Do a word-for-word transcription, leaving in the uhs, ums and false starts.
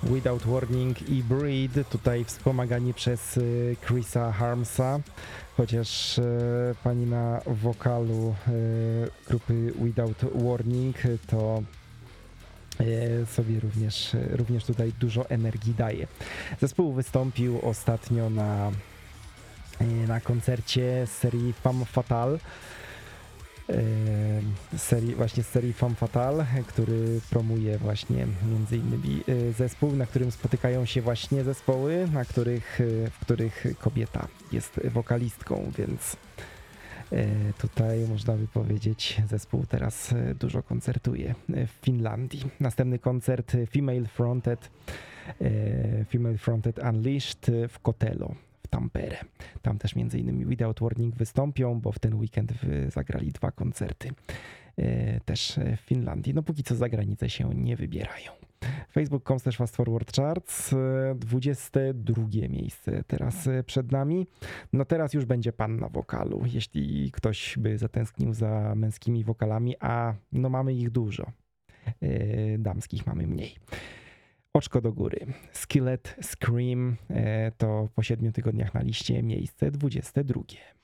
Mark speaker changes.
Speaker 1: Without Warning i Breed, tutaj wspomagani przez Chrisa Harmsa, chociaż pani na wokalu grupy Without Warning to sobie również, również tutaj dużo energii daje. Zespół wystąpił ostatnio na, na koncercie z serii Femme Fatale, serii, właśnie z serii Femme Fatale, który promuje właśnie między innymi zespół, na którym spotykają się właśnie zespoły, na których, w których kobieta jest wokalistką, więc tutaj można by powiedzieć, zespół teraz dużo koncertuje w Finlandii. Następny koncert Female Fronted, Female Fronted Unleashed w Kotelo w Tampere. Tam też między innymi Without Warning wystąpią, bo w ten weekend zagrali dwa koncerty też w Finlandii. No póki co za granicę się nie wybierają. facebook kropka com slash fast forward charts, dwudzieste drugie miejsce teraz przed nami. No teraz już będzie pan na wokalu, jeśli ktoś by zatęsknił za męskimi wokalami, a no mamy ich dużo, damskich mamy mniej. Oczko do góry. Skillet Scream to po siedmiu tygodniach na liście miejsce dwudzieste drugie.